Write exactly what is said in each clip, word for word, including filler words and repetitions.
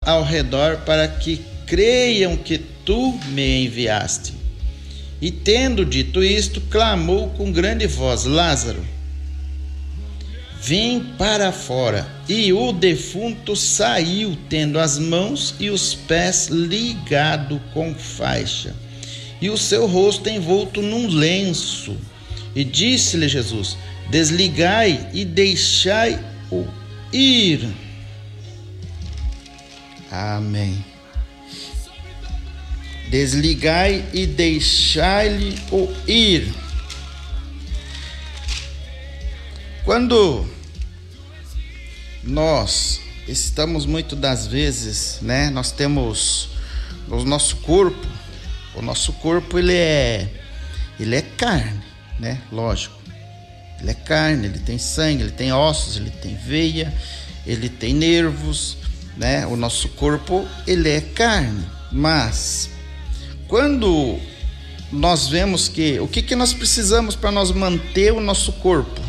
ao redor para que creiam que tu me enviaste. E tendo dito isto, clamou com grande voz: Lázaro, vem para fora. E o defunto saiu, tendo as mãos e os pés ligados com faixa, e o seu rosto envolto num lenço. E disse-lhe Jesus: desligai e deixai-o ir. Amém. Desligai e deixai-lhe-o ir. Quando nós estamos muito das vezes, né, nós temos o nosso corpo, o nosso corpo ele é, ele é carne, né, lógico, ele é carne, ele tem sangue, ele tem ossos, ele tem veia, ele tem nervos, né, o nosso corpo ele é carne, mas quando nós vemos que, o que que nós precisamos para nós manter o nosso corpo?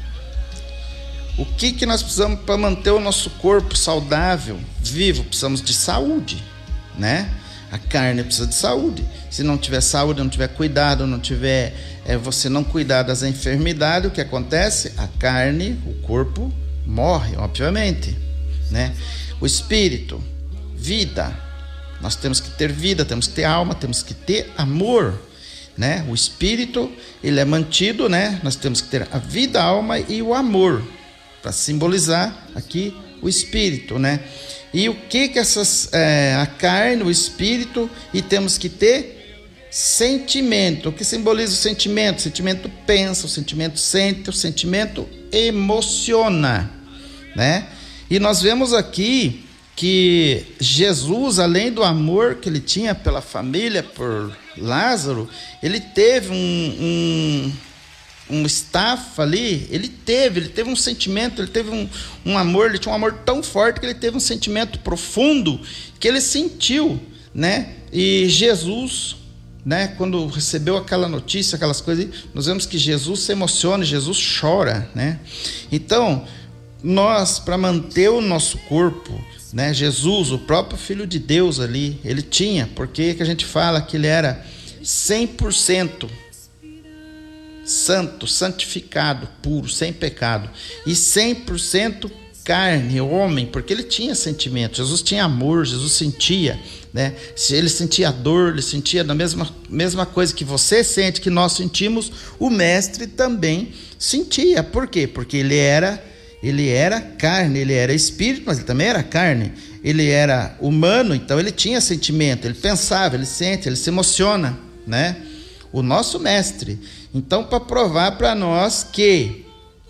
O que que nós precisamos para manter o nosso corpo saudável, vivo? Precisamos de saúde, né? A carne precisa de saúde. Se não tiver saúde, não tiver cuidado, não tiver, é, você não cuidar das enfermidades, o que acontece? A carne, o corpo morre, obviamente, né? O espírito, vida. Nós temos que ter vida, temos que ter alma, temos que ter amor, né? O espírito, ele é mantido, né? Nós temos que ter a vida, a alma e o amor, para simbolizar aqui o espírito, né? E o que que essas, é, a carne, o espírito, e temos que ter sentimento. O que simboliza o sentimento? O sentimento pensa, o sentimento sente, o sentimento emociona, né? E nós vemos aqui que Jesus, além do amor que ele tinha pela família, por Lázaro, ele teve um... um um estafa ali, ele teve, ele teve um sentimento, ele teve um, um amor, ele tinha um amor tão forte que ele teve um sentimento profundo que ele sentiu, né? E Jesus, né, quando recebeu aquela notícia, aquelas coisas, nós vemos que Jesus se emociona, Jesus chora, né? Então, nós, para manter o nosso corpo, né, Jesus, o próprio Filho de Deus ali, ele tinha, porque que a gente fala que ele era cem por cento santo, santificado, puro, sem pecado, e cem por cento carne, homem, porque ele tinha sentimento. Jesus tinha amor, Jesus sentia, né? Ele sentia dor, ele sentia da mesma, mesma coisa que você sente, que nós sentimos, o mestre também sentia. Por quê? Porque ele era, ele era carne, ele era espírito, mas ele também era carne. Ele era humano, então ele tinha sentimento, ele pensava, ele sente, ele se emociona, né? O nosso mestre. Então, para provar para nós que,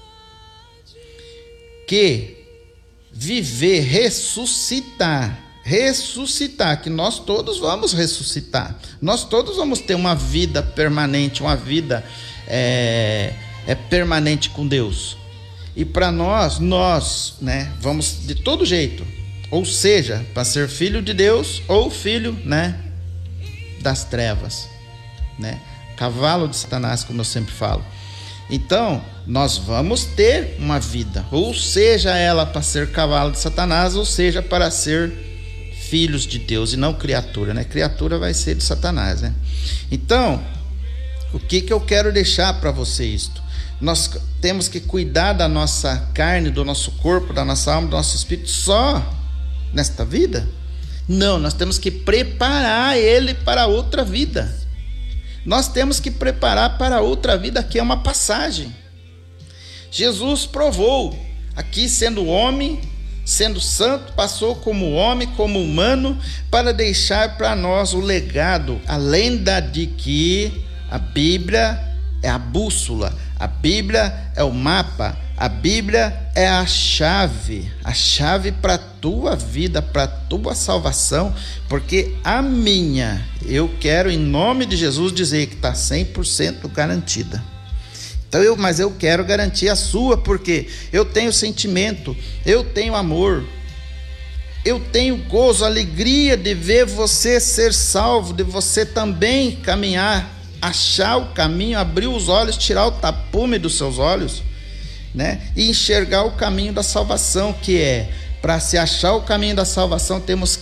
que viver, ressuscitar, ressuscitar, que nós todos vamos ressuscitar, nós todos vamos ter uma vida permanente, uma vida é, é permanente com Deus. E para nós, nós, né, vamos de todo jeito, ou seja, para ser filho de Deus ou filho, né, das trevas, né? Cavalo de Satanás, como eu sempre falo. Então, nós vamos ter uma vida, ou seja ela para ser cavalo de Satanás, ou seja para ser filhos de Deus e não criatura, né? Criatura vai ser de Satanás, né? Então, o que que eu quero deixar para você isto? Nós temos que cuidar da nossa carne, do nosso corpo, da nossa alma, do nosso espírito só nesta vida? Não, nós temos que preparar ele para outra vida. Nós temos que preparar para outra vida, que é uma passagem. Jesus provou, aqui sendo homem, sendo santo, passou como homem, como humano, para deixar para nós o legado, a lenda de que a Bíblia é a bússola, a Bíblia é o mapa, a Bíblia é a chave, a chave para a tua vida, para a tua salvação, porque a minha, eu quero em nome de Jesus dizer que está cem por cento garantida. Então eu, mas eu quero garantir a sua, porque eu tenho sentimento, eu tenho amor, eu tenho gozo, alegria de ver você ser salvo, de você também caminhar, achar o caminho, abrir os olhos, tirar o tapume dos seus olhos, né? E enxergar o caminho da salvação, que é, para se achar o caminho da salvação, temos